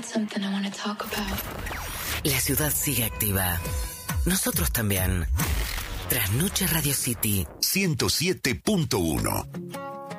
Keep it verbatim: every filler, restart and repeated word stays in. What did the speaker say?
something I want to talk about. La ciudad sigue activa. Nosotros también. Trasnoche Radio City ciento siete punto uno.